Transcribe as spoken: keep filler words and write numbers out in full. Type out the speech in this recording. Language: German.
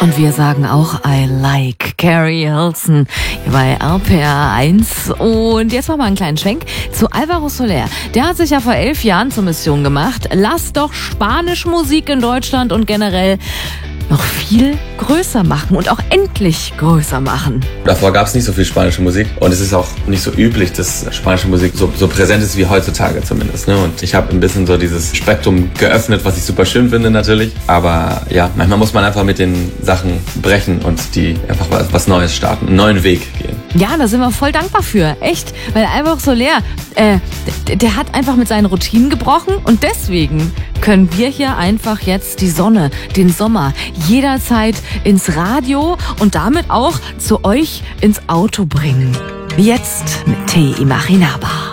Und wir sagen auch I like Carrie Hilson hier bei R P R eins. Und jetzt machen wir einen kleinen Schwenk zu Alvaro Soler. Der hat sich ja vor elf Jahren zur Mission gemacht. Lass doch Spanisch Musik in Deutschland und generell noch viel größer machen und auch endlich größer machen. Davor gab es nicht so viel spanische Musik und es ist auch nicht so üblich, dass spanische Musik so, so präsent ist wie heutzutage zumindest. Ne? Und ich habe ein bisschen so dieses Spektrum geöffnet, was ich super schön finde natürlich. Aber ja, manchmal muss man einfach mit den Sachen brechen und die einfach was, was Neues starten, einen neuen Weg gehen. Ja, da sind wir voll dankbar für, echt. Weil Alvaro Soler, äh, der, der hat einfach mit seinen Routinen gebrochen und deswegen können wir hier einfach jetzt die Sonne, den Sommer jederzeit ins Radio und damit auch zu euch ins Auto bringen. Wie jetzt mit Te Imaginaba.